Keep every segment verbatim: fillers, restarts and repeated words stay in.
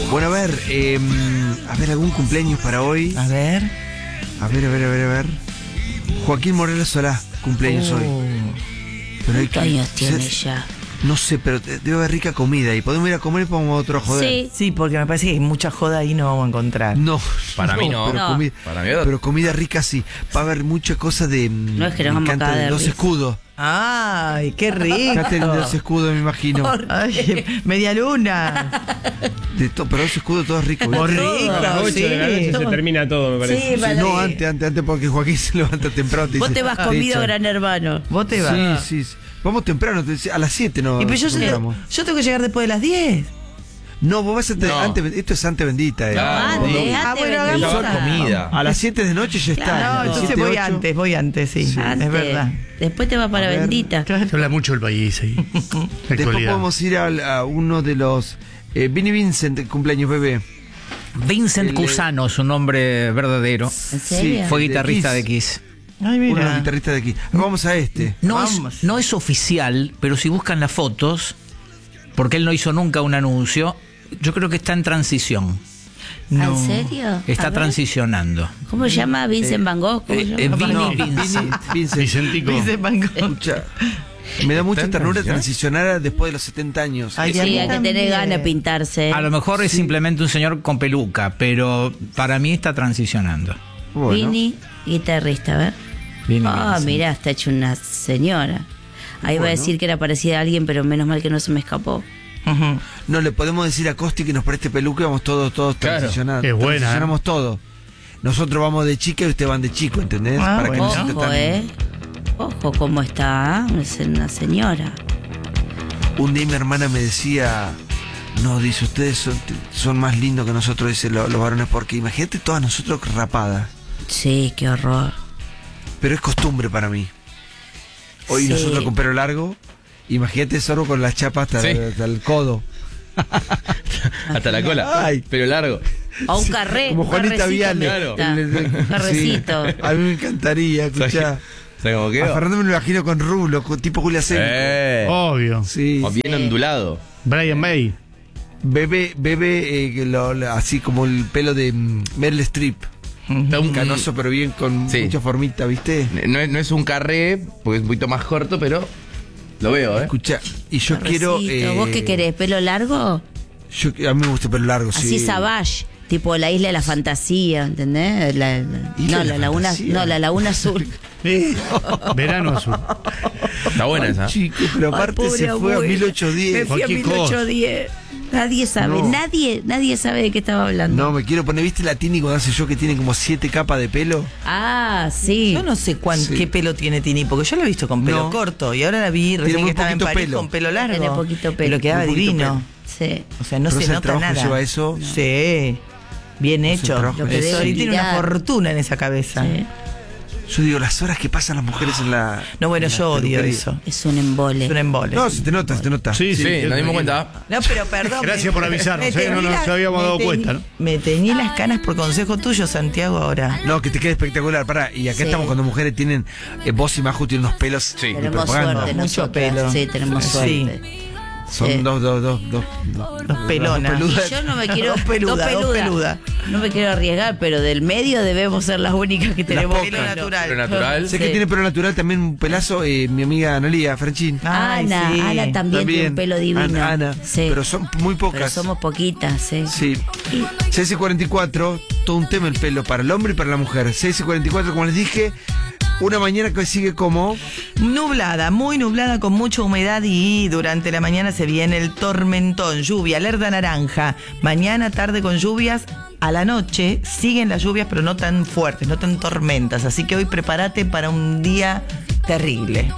Bueno, a ver, eh, a ver, algún cumpleaños para hoy. A ver. A ver, a ver, a ver, a ver. Joaquín Morales Solá, cumpleaños Oh. hoy. Pero hay ¿Cuántos que- años tiene se- ya? No sé, pero te- debe haber rica comida y podemos ir a comer y podemos a otro joder. Sí. Sí, porque me parece que hay mucha joda ahí no vamos a encontrar. No, Para mí no. Pero, No. Comida, Para mí- pero comida rica sí. Va a haber mucha cosa de. No es que nos me vamos a encanta cagar de de los risa. escudos. Ay, qué rico. Fíjate de los escudos, me imagino. Ay, media luna. De to- pero los escudos todos ricos. Muy ¿viste? rico, A las ocho sí. de la noche se termina todo, me parece. Sí, Sí, vale. no, antes, antes, antes, porque Joaquín se levanta temprano. Vos te vas comido, gran hermano. Vos te vas. Sí, sí, sí. Vamos temprano, te decía, a las siete no. Y pero yo, nos sé- encontramos. yo tengo que llegar después de las diez. No, vos vas a te- No. antes, esto es antes bendita. Eh. Claro. Antes, Sí. Ah, antes bueno, vendía. hagamos Llevar comida. A las siete de noche ya está. Claro. No, A las entonces siete, voy ocho. antes, voy antes, sí. Antes. Es verdad. Después te vas para A ver. Bendita. Se habla mucho del país ahí. La Después actualidad. podemos ir a, a uno de los. Eh, Vinnie Vincent, cumpleaños, bebé. Vincent El- Cusano, su nombre verdadero. ¿En serio? Fue de guitarrista Kiss. de Kiss. Ay, Uno de los mira. guitarristas de aquí. Vamos a este. No Vamos. es, no es oficial, pero si buscan las fotos, porque él no hizo nunca un anuncio, yo creo que está en transición. No. ¿En serio? Está A ver. transicionando. ¿Cómo se llama? Vincent Van Gogh. ¿Cómo Eh, se eh, llama? Vinnie No, Vincent. Vinnie Vincent. Vicentico. Dice Van Gogh. Escucha, me da mucha ¿Está en ternura transición? transicionar después de los setenta años. Ay, Sí, a mí hay que tener también. ganas de pintarse. A lo mejor es simplemente un señor con peluca, pero para mí está transicionando. Bueno. Vini, guitarrista, a ver. Vinnie Ah, Vincent. mirá, está hecho una señora. Ahí va a Bueno. decir que era parecida a alguien, pero menos mal que no se me escapó. Ujú. No le podemos decir a Costi que nos preste peluca y vamos todos, todos Claro. transicionando. Es buena, Transicionamos todo. Nosotros vamos de chica y ustedes van de chico, ¿entendés? Ah, Para que no bueno. se sienta Ojo, tan- eh. Ojo cómo está, ¿eh? Es una señora. Un día mi hermana me decía, no, dice, ustedes son, son más lindos que nosotros, dice lo- los varones, porque imagínate todas nosotros rapadas. Sí, qué horror. Pero es costumbre para mí. Hoy Sí. nosotros con pelo largo, imagínate Sorbo con las chapas hasta, Sí. hasta el codo. Hasta la cola. Ay. Pero largo. O un carré. Como un Juanita carrecito Viale. me Claro. gusta. El- el- Un carrecito. sí. A mí me encantaría, escuchá. ¿Sabes cómo A quedó? Fernando me lo imagino con rulo, con tipo Julia Célico. Eh. Obvio. Sí. O bien ondulado. Brian May. Bebé, bebé, eh, que lo- lo- así como el pelo de mm, Meryl Streep. Está un- Canoso, pero bien con Sí. mucha formita, ¿viste? No es, no es un carré, porque es un poquito más corto, pero lo veo, ¿eh? Escucha, y yo Carrecito. quiero. eh, ¿Vos qué querés? ¿Pelo largo? Yo, a mí me gusta el pelo largo, sí. Así Savage. Tipo la isla de la fantasía, ¿entendés? La- la- ¿Isla no, de la la laguna, fantasía? no, la laguna azul. Verano azul. Está buena esa. Chico, pero aparte Ay, pobre se fue a abuela. mil Me ochocientos diez. fui a Cualquier mil ochocientos diez. Nadie sabe, No. nadie, nadie sabe de qué estaba hablando. No, me quiero poner, ¿viste la Tini cuando hace yo que tiene como siete capas de pelo? Ah, sí. Yo no sé cuán, Sí. qué pelo tiene Tini, porque yo la he visto con pelo No. corto y ahora la vi recién muy que estaba en poquito París pelo. con pelo largo. Tiene poquito pelo. Pero quedaba Muy poquito divino. Sí. O sea, no Pero se es el nota trabajo que nada. lleva eso. Sí. Bien Es el hecho. trabajo que Eso, debe y tiene una tirar. fortuna en esa cabeza. Sí. Yo digo, las horas que pasan las mujeres en la. No, bueno, en la yo odio peluquería. eso. Es un embole. Es un embole. No, se te nota, se te nota. Sí, sí. Sí, nos dimos cuenta. No, pero perdón. Gracias me- por avisarnos, me ¿eh? No teñí nos la- habíamos me dado teñí- cuenta, ¿no? Me teñí las canas por consejo tuyo, Santiago, ahora. No, que te quede espectacular. Pará, y acá Sí. estamos cuando mujeres tienen. Eh, vos y Majo tienen unos pelos. Sí. de Tenemos propaganda. suerte Mucho nosotras. pelo. Sí, tenemos Sí. suerte. Son Sí. dos, dos, dos, dos. Dos pelonas. Dos peludas. Y yo no me quiero. Dos peludas, dos peludas. peludas. No me quiero arriesgar, pero del medio debemos ser las únicas que tenemos pocas. pelo natural. Pero natural. Sé que Sí. tiene pelo natural también un pelazo, eh, mi amiga Analia Franchín. Ay, Ana, sí. Ana también, tiene un pelo divino. Ana, Ana. Sí. Pero son muy pocas. Pero somos poquitas, sí. Sí. C S cuarenta y cuatro, todo un tema el pelo para el hombre y para la mujer. C S cuarenta y cuatro, como les dije, una mañana que sigue como. Nublada, muy nublada con mucha humedad y durante la mañana se viene el tormentón, lluvia, alerta naranja. Mañana tarde con lluvias, a la noche siguen las lluvias pero no tan fuertes, no tan tormentas. Así que hoy prepárate para un día terrible.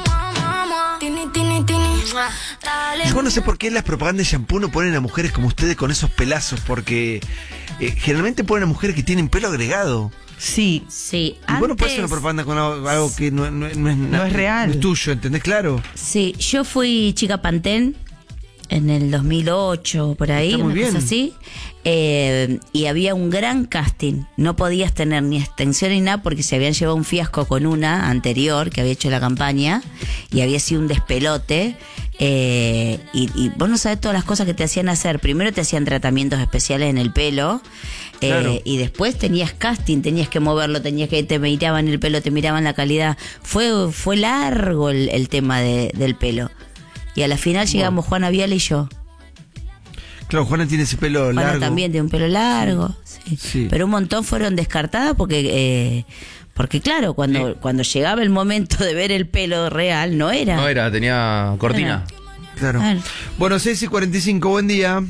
Yo no sé por qué en las propagandas de shampoo no ponen a mujeres como ustedes con esos pelazos, porque eh, generalmente ponen a mujeres que tienen pelo agregado. Sí, Sí, Y vos no puedes hacer antes, una propaganda con algo, algo que no, no- no es, na- No es real. no es tuyo, ¿entendés? Claro. sí, yo fui chica Pantene en el dos mil ocho, por ahí, Está muy una cosa bien. así. Eh, y había un gran casting. No podías tener ni extensión ni nada porque se habían llevado un fiasco con una anterior que había hecho la campaña y había sido un despelote. Eh, y, y vos no sabés todas las cosas que te hacían hacer. Primero te hacían tratamientos especiales en el pelo. Eh, Claro. y después tenías casting, tenías que moverlo, tenías que te miraban el pelo, te miraban la calidad. Fue fue largo el, el tema de, del pelo. Y a la final llegamos Juana Viale y yo. Claro, Juana tiene ese pelo Juana largo. también tiene un pelo largo. Sí. Sí. Pero un montón fueron descartadas porque eh, porque claro, cuando, Sí. cuando llegaba el momento de ver el pelo real, no era. No era, tenía cortina. Claro. Claro. Bueno, seis y cuarenta y cinco, buen día.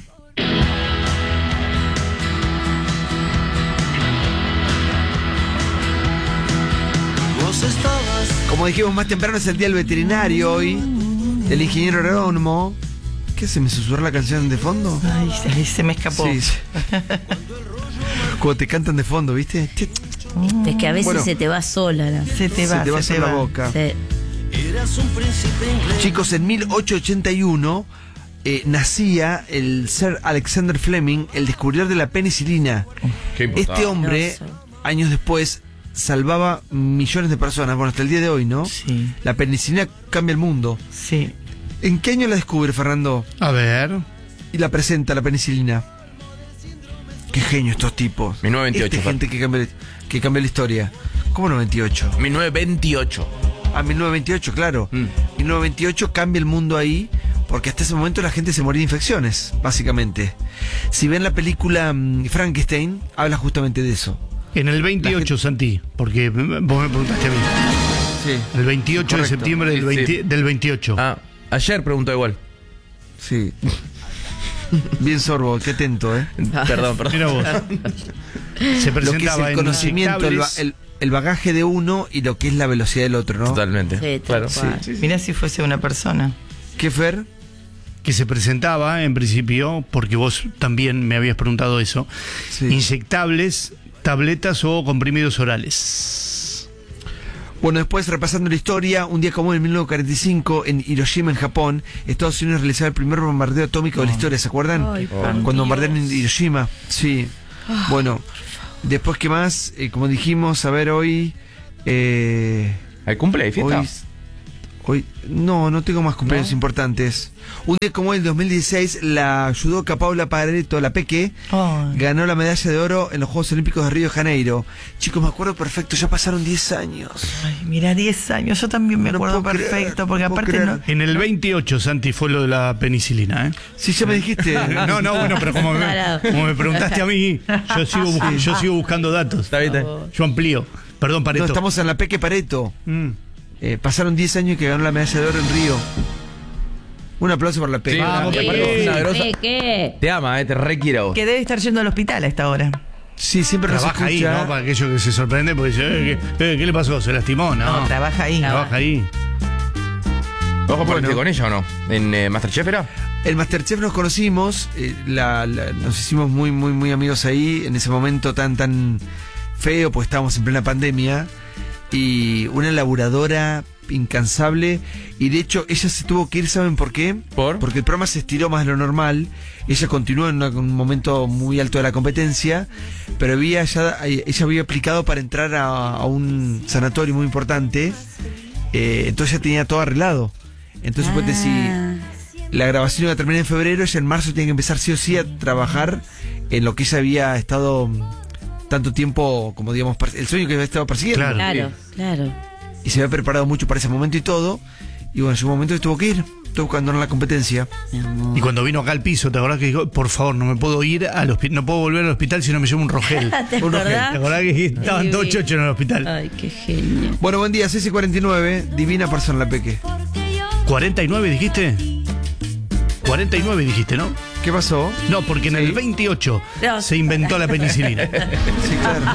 Como dijimos más temprano, es el día del veterinario hoy, del ingeniero agrónomo. ¿Qué se me susurra la canción de fondo? Ay, ay, se me escapó. Sí, sí. Cuando te cantan de fondo, ¿viste? Es que a veces Bueno. se te va sola. la- Se te va, se te va a se hacer te la va. boca. Sí. Chicos, en mil ochocientos ochenta y uno eh, nacía el Sir Alexander Fleming, el descubridor de la penicilina. Qué importante. Este hombre, Fabuloso. años después, salvaba millones de personas. Bueno, hasta el día de hoy, ¿no? Sí, La penicilina cambia el mundo. sí. ¿En qué año la descubre, Fernando? A ver. Y la presenta, la penicilina. Qué genio estos tipos. mil novecientos veintiocho, Esta gente que cambia, que cambia la historia. ¿Cómo noventa y ocho? mil novecientos veintiocho. Ah, mil novecientos veintiocho, claro. Mm. mil novecientos veintiocho cambia el mundo ahí, porque hasta ese momento la gente se moría de infecciones, básicamente. Si ven la película mm, Frankenstein, habla justamente de eso. En el veintiocho, Santi, porque vos me preguntaste a mí. Sí. El veintiocho de Correcto. septiembre del, Sí, veinte sí. del veintiocho. Ah, ayer preguntó igual. Sí. Bien sorbo, qué atento, ¿eh? Perdón, perdón. Mira vos. Se Lo que es presentaba el en conocimiento, el, ba- inyectables. el- el bagaje de uno y lo que es la velocidad del otro, ¿no? Totalmente. Sí, tal claro. cual. Mirá si fuese una persona. ¿Qué, Fer? Que se presentaba en principio, porque vos también me habías preguntado eso, Sí. inyectables, tabletas o comprimidos orales. Bueno, después repasando la historia, un día como en mil novecientos cuarenta y cinco, en Hiroshima, en Japón, Estados Unidos realizaba el primer bombardeo atómico de la historia, ¿se acuerdan? Ay, por Cuando Dios. bombardearon en Hiroshima. Sí. Bueno, después, ¿qué más? Eh, como dijimos, a ver, hoy... Eh, ¿Hay cumple? ¿Hay fiesta? hoy, hoy... No, no tengo más cumpleaños ¿No? importantes. Un día como el dos mil dieciséis, la judoka Paula Pareto, la Peque, Ay. ganó la medalla de oro en los Juegos Olímpicos de Río de Janeiro. Chicos, me acuerdo perfecto, ya pasaron diez años. Ay, mira, diez años. Yo también me No acuerdo puedo creer, perfecto, porque no puedo aparte creer. no. En el veintiocho, Santi, fue lo de la penicilina, ¿eh? Sí, ya me dijiste. No, no, bueno, pero como me, Claro. como me preguntaste a mí, yo sigo, bu- yo sigo buscando datos. Está bien. Yo amplío. Perdón, No, Pareto. estamos en la Peque Pareto. Mm. Eh, pasaron diez años y que ganó la medalla de oro en Río. Un aplauso por la Peque. Sí, Vamos, una- Pepe. aparte, una grosa- ¿Qué? ¿Qué? Te ama, eh, te requiere a vos. Que debe estar yendo al hospital a esta hora. Sí, siempre nos Trabaja ahí, escucha. ¿no? Para aquellos que se sorprenden, porque dicen, eh, ¿qué, eh, ¿qué le pasó? ¿Se lastimó? No, No, trabaja ahí. trabaja ahí. ¿Vos compartiste Bueno. con ella o no? ¿En eh, Masterchef era? El Masterchef nos conocimos, eh, la- la- nos hicimos muy, muy, muy amigos ahí, en ese momento tan, tan feo, pues estábamos en plena pandemia, y una laburadora incansable, y de hecho ella se tuvo que ir, ¿saben por qué? ¿Por? Porque el programa se estiró más de lo normal, ella continuó en una- un momento muy alto de la competencia, pero había ya, ella había aplicado para entrar a, a un sanatorio muy importante, eh, entonces ya tenía todo arreglado. Entonces, suponete, si Ah. la grabación iba a terminar en febrero, ella en marzo tiene que empezar sí o sí a trabajar en lo que ella había estado mm, tanto tiempo, como digamos, per- el sueño que había estado persiguiendo. Claro. Claro, claro. Y se había preparado mucho para ese momento y todo. Y bueno, en un momento que tuvo que ir, estuvo buscando en la competencia. Mi amor. Y cuando vino acá al piso, ¿te acordás que dijo, por favor, no me puedo ir al hospital, no puedo volver al hospital si no me llevo un rogel? ¿Te Un rogel. acordás? ¿Te acordás que estaban todos Divino. chochos en el hospital? Ay, qué genio. Bueno, buen día, seis y cuarenta y nueve, divina persona la Peque. ¿cuarenta y nueve dijiste? cuarenta y nueve dijiste, ¿no? ¿Qué pasó? No, porque en Sí. el veintiocho No. se inventó la penicilina. Sí, claro.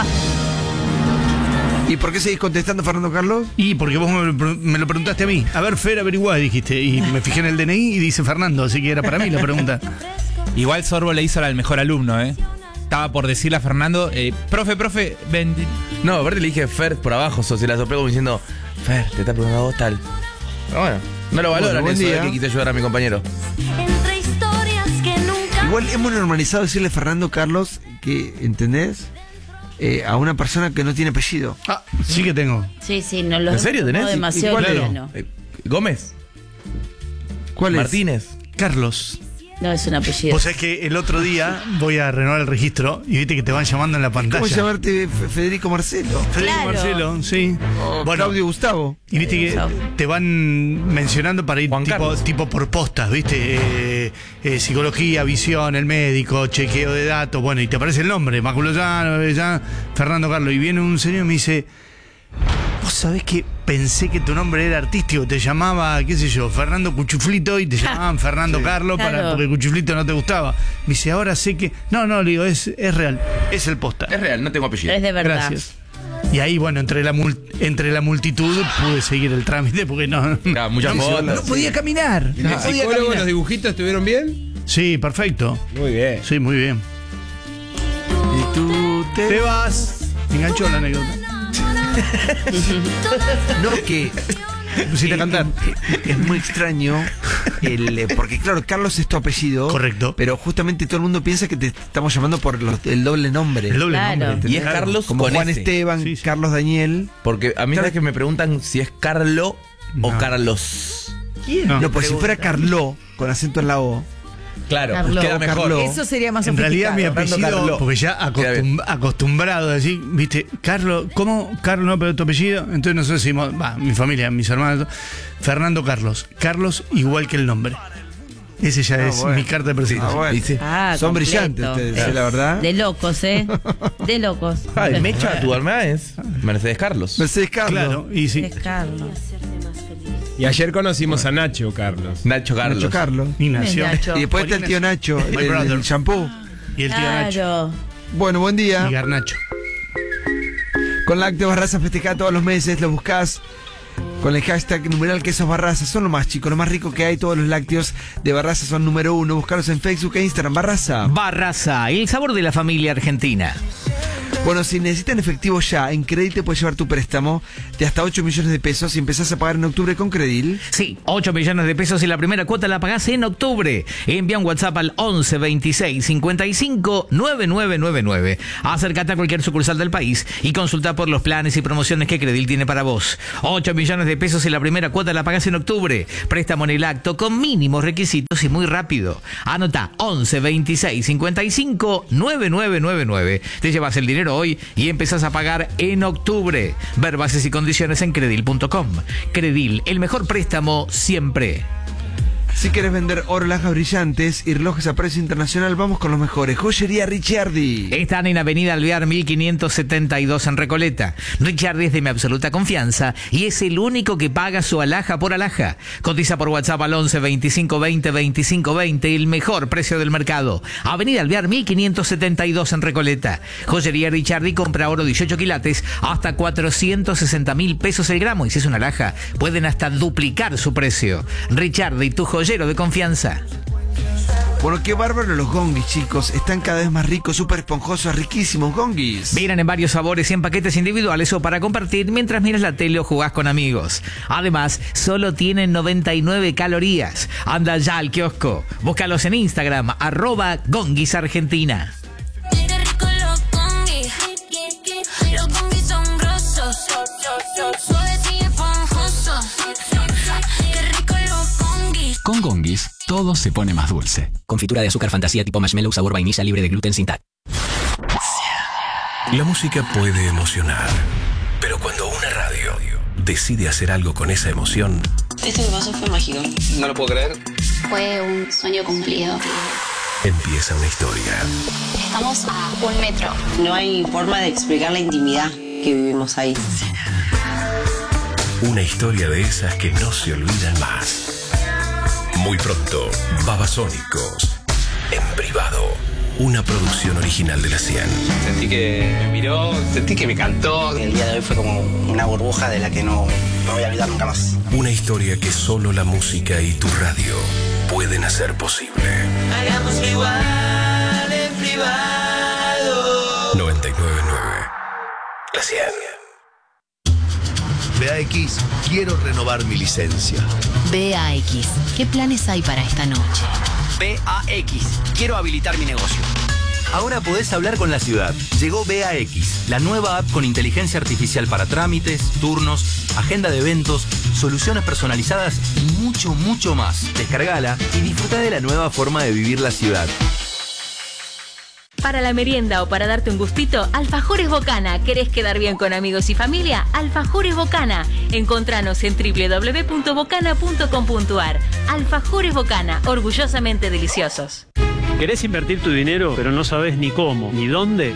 ¿Y por qué seguís contestando, Fernando Carlos? Y porque vos me, lo- me lo preguntaste a mí. A ver, Fer, averiguá, dijiste. Y me fijé en el D N I y dice Fernando, así que era para mí la pregunta. Igual Sorbo le hizo al mejor alumno, ¿eh? Estaba por decirle a Fernando, eh, profe, profe, ven. No, aparte le dije Fer por abajo, so, se la soplé como diciendo, Fer, te está preguntando a vos tal. Pero bueno, no lo valoran Bueno, buen eso, día. eh, que quise ayudar a mi compañero. Entre historias que nunca Igual hemos normalizado decirle Fernando Carlos, que, ¿entendés? Eh, a una persona que no tiene apellido. Ah, sí que tengo. Sí, sí, no lo ¿En serio tenés? no demasiado ¿Y cuál es? liviano. Eh, ¿Gómez? ¿Cuál Martínez. Carlos. No es un apellido. Vos sabés que el otro día voy a renovar el registro y viste que te van llamando en la es? pantalla. ¿Cómo llamarte F- Federico Marcelo? Federico Claro. Marcelo, sí. O Bueno, Claudio Gustavo. y viste que Chao. te van mencionando para ir Juan tipo, Carlos. tipo por postas, viste, eh, eh, psicología, visión, el médico, chequeo de datos, bueno, y te aparece el nombre, Máculo Llano, ya, Fernando Carlos, y viene un señor y me dice, vos sabés que pensé que tu nombre era artístico, te llamaba, qué sé yo, Fernando Cuchuflito y te llamaban Fernando Carlos para, Claro. porque Cuchuflito no te gustaba. Me dice, ahora sé que, no, no, le digo, es, es real, es el posta. Es real, no tengo apellido. Es de verdad. Gracias. Y ahí, bueno, entre la, mul- entre la multitud pude seguir el trámite porque no. Claro, muchas no, fotos. no podía caminar. ¿Y No el podía psicólogo, caminar. los dibujitos estuvieron bien? Sí, perfecto. Muy bien. Sí, muy bien. Y tú te... Te vas. Me enganchó la anécdota. No, que... Pusiste a cantar. Es, es muy extraño, el, eh, porque claro, Carlos es tu apellido. Correcto. Pero justamente todo el mundo piensa que te estamos llamando por los- el doble nombre. El doble Claro. nombre. Y es Carlos Como con Juan S. Esteban, Sí, sí. Carlos Daniel. Porque a mí Claro. sabes que me preguntan si es Carlo o No. Carlos. ¿Quién? No. No, pues si fuera Carlo, con acento en la O. Claro, Carlo. queda mejor. Carlo. Eso sería más En realidad mi sofisticado. apellido, Carlos. porque ya Queda bien. acostum- acostumbrado a decir, viste, Carlos, ¿cómo? Carlos, no, pero tu apellido. Entonces nosotros decimos, va, mi familia, mis hermanos, Fernando Carlos. Carlos igual que el nombre. Ese ya Ah, es bueno. mi carta de presentación. Ah, bueno. Dice. Ah, Son completo. brillantes ustedes, ¿eh? La verdad. De locos, ¿eh? De locos. Ah, y Mecha, tu hermana es Mercedes Carlos. Mercedes Carlos. Claro, y sí. Es Carlos. Y ayer conocimos a Nacho, Carlos. Nacho Carlos. Nacho Carlos. Y nació. Nacho. Y después está el tío Nacho, My el, brother. el shampoo. Y el tío Nacho. Claro. Bueno, buen día. Y Garnacho. Con Lácteos Barraza festejá todos los meses, lo buscás con el hashtag numeral quesos Barraza. Son lo más chicos, lo más rico que hay. Todos los lácteos de Barraza son número uno. Buscarlos en Facebook e Instagram. Barraza. Barraza, el sabor de la familia argentina. Bueno, si necesitan efectivo ya, en Credil puedes llevar tu préstamo de hasta ocho millones de pesos y empezás a pagar en octubre con Credil. Sí, ocho millones de pesos y la primera cuota la pagás en octubre. Envía un WhatsApp al once veintiséis cincuenta y cinco noventa y nueve noventa y nueve. Acércate a cualquier sucursal del país y consulta por los planes y promociones que Credil tiene para vos. ocho millones de pesos y la primera cuota la pagás en octubre. Préstamo en el acto con mínimos requisitos y muy rápido. Anota once veintiséis cincuenta y cinco noventa y nueve noventa y nueve. Te llevas el dinero hoy y empezás a pagar en octubre. Ver bases y condiciones en credil punto com. Credil, el mejor préstamo siempre. Si quieres vender oro, lajas brillantes y relojes a precio internacional, vamos con los mejores. Joyería Ricciardi. Están en Avenida Alvear mil quinientos setenta y dos en Recoleta. Ricciardi es de mi absoluta confianza y es el único que paga su alhaja por alhaja. Cotiza por WhatsApp al once veinticinco veinte veinticinco veinte, el mejor precio del mercado. Avenida Alvear mil quinientos setenta y dos en Recoleta. Joyería Ricciardi compra oro dieciocho quilates hasta cuatrocientos sesenta mil pesos el gramo. Y si es una alhaja, pueden hasta duplicar su precio. Ricciardi, tu joyero de confianza. Bueno, qué bárbaro los gongis, chicos. Están cada vez más ricos, súper esponjosos, riquísimos gongis. Vienen en varios sabores y en paquetes individuales o para compartir mientras miras la tele o jugás con amigos. Además, solo tienen noventa y nueve calorías. Anda ya al kiosco. Búscalos en Instagram, arroba Gonguis Argentina. Qué rico los gongis. Los gongis son grosos. Suaves y esponjosos. Qué rico los gongis. Con Gonguis, todo se pone más dulce. Confitura de azúcar fantasía tipo marshmallow sabor vainilla libre de gluten sin tal. La música puede emocionar, pero cuando una radio decide hacer algo con esa emoción, Esto que pasó fue mágico. no lo puedo creer, Fue un sueño cumplido. empieza una historia. Estamos a un metro. No hay forma de explicar la intimidad que vivimos ahí. Una historia de esas que no se olvidan más. Muy pronto, Babasónicos, en privado. Una producción original de la cien. Sentí que me miró, sentí que me cantó. El día de hoy fue como una burbuja de la que no me voy a olvidar nunca más. Una historia que solo la música y tu radio pueden hacer posible. Hagamos igual en privado. noventa y nueve punto nueve. La cien. B A X, quiero renovar mi licencia. B A X, ¿qué planes hay para esta noche? B A X. Quiero habilitar mi negocio. Ahora podés hablar con la ciudad. Llegó B A X, la nueva app con inteligencia artificial para trámites, turnos, agenda de eventos, soluciones personalizadas y mucho, mucho más. Descargala y disfruta de la nueva forma de vivir la ciudad. Para la merienda o para darte un gustito, Alfajores Bocana. ¿Querés quedar bien con amigos y familia? Alfajores Bocana. Encontranos en doble u doble u doble u punto bocana punto com punto a r. Alfajores Bocana, orgullosamente deliciosos. ¿Querés invertir tu dinero, pero no sabes ni cómo, ni dónde?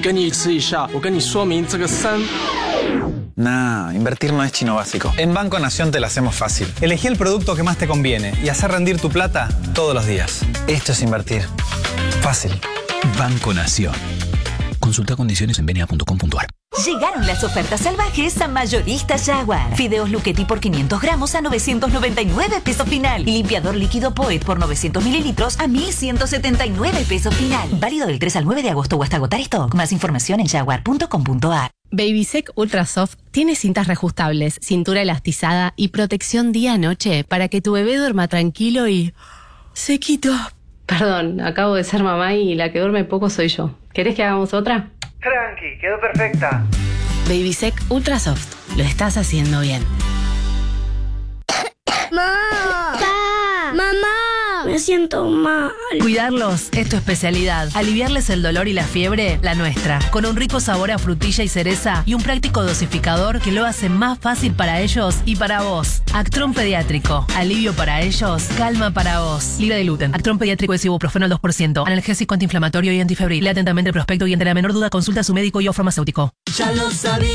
Nah, invertir no es chino básico. En Banco Nación te lo hacemos fácil. Elegí el producto que más te conviene y hacer rendir tu plata todos los días. Esto es invertir. Fácil. Banco Nación. Consulta condiciones en b n a punto com punto a r. Llegaron las ofertas salvajes a Mayorista Jaguar. Fideos Luchetti por quinientos gramos a novecientos noventa y nueve pesos final. Y limpiador líquido Poet por novecientos mililitros a mil ciento setenta y nueve pesos final. Válido del tres al nueve de agosto o hasta agotar stock. Más información en jaguar punto com punto a r. Babysec Ultra Soft tiene cintas reajustables, cintura elastizada y protección día-noche para que tu bebé duerma tranquilo y sequito. Perdón, acabo de ser mamá y la que duerme poco soy yo. ¿Querés que hagamos otra? Tranqui, quedó perfecta. Babysec Ultra Soft. Lo estás haciendo bien. ¡Mamá! ¡Pa! ¡Mamá! Me siento mal. Cuidarlos es tu especialidad. Aliviarles el dolor y la fiebre, la nuestra. Con un rico sabor a frutilla y cereza y un práctico dosificador que lo hace más fácil para ellos y para vos. Actron Pediátrico. Alivio para ellos, calma para vos. Libre de gluten. Actron Pediátrico es ibuprofeno al dos por ciento. Analgésico, antiinflamatorio y antifebril. Lea atentamente el prospecto y ante la menor duda consulta a su médico y o farmacéutico. Ya lo sabía.